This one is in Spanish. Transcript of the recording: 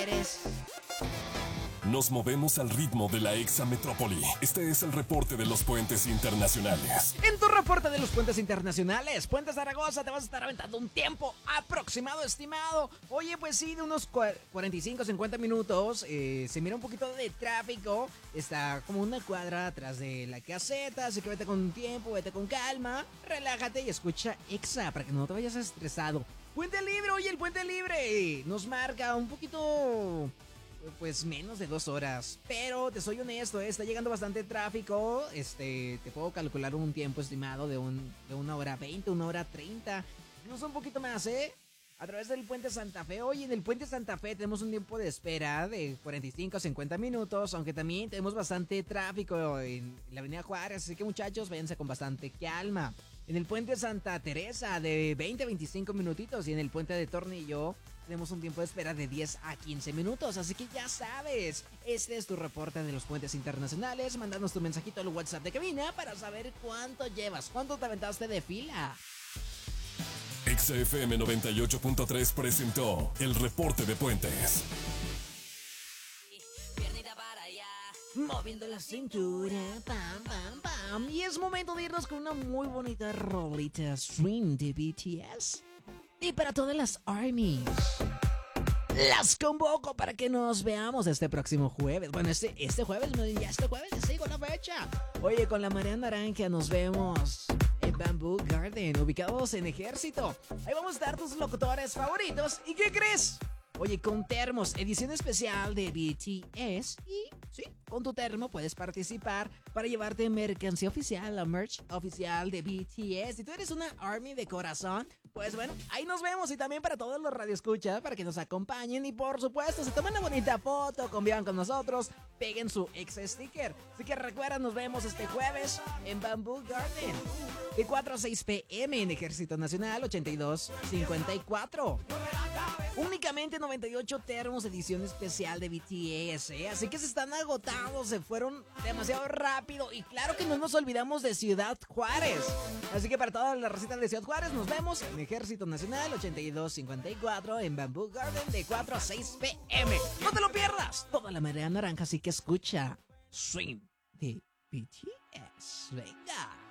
quieres. Nos movemos al ritmo de la exametrópoli. Este es el reporte de los puentes internacionales. En tu reporte de los puentes internacionales, Puente Zaragoza, te vas a estar aventando un tiempo aproximado, estimado. Oye, pues sí, de unos 45, 50 minutos. Se mira un poquito de tráfico. Está como una cuadra atrás de la caseta. Así que vete con tiempo, vete con calma. Relájate y escucha Exa para que no te vayas estresado. Puente Libre, oye, el Puente Libre nos marca un poquito... pues menos de 2 horas. Pero te soy honesto, está llegando bastante tráfico. Te puedo calcular un tiempo estimado de 1 hora 20, 1 hora 30. Incluso un poquito más, a través del Puente Santa Fe. Hoy en el Puente Santa Fe tenemos un tiempo de espera de 45 a 50 minutos. Aunque también tenemos bastante tráfico en la Avenida Juárez. Así que muchachos, váyanse con bastante calma. En el Puente Santa Teresa de 20 a 25 minutitos. Y en el Puente de Tornillo tenemos un tiempo de espera de 10 a 15 minutos, así que ya sabes, este es tu reporte de los puentes internacionales. Mándanos tu mensajito al WhatsApp de cabina para saber cuánto llevas, cuánto te aventaste de fila. XFM 98.3 presentó el reporte de puentes. Moviendo la cintura, pam, pam, pam. Y es momento de irnos con una muy bonita rolita Swing de BTS. Y para todas las ARMYs, las convoco para que nos veamos este próximo jueves. Bueno, este jueves, ya este jueves, ya sigo la fecha. Oye, con la Marea Naranja nos vemos en Bamboo Garden, ubicados en Ejército. Ahí vamos a estar tus locutores favoritos. ¿Y qué crees? Oye, con termos, edición especial de BTS. Y sí, con tu termo puedes participar para llevarte mercancía oficial, la merch oficial de BTS. Si tú eres una ARMY de corazón, pues bueno, ahí nos vemos. Y también para todos los radioescuchas, para que nos acompañen. Y por supuesto, se tomen una bonita foto, convivan con nosotros, peguen su ex sticker. Así que recuerda, nos vemos este jueves en Bamboo Garden, de 4 a 6 p.m. en Ejército Nacional 8254. Únicamente 98 termos, edición especial de BTS, Así que se están agotando, se fueron demasiado rápido. Y claro que no nos olvidamos de Ciudad Juárez. Así que para todas las recetas de Ciudad Juárez, nos vemos en Ejército Nacional 8254 en Bamboo Garden de 4 a 6 p.m. ¡No te lo pierdas! Toda la Marea Naranja, así que escucha Swing de BTS. Venga.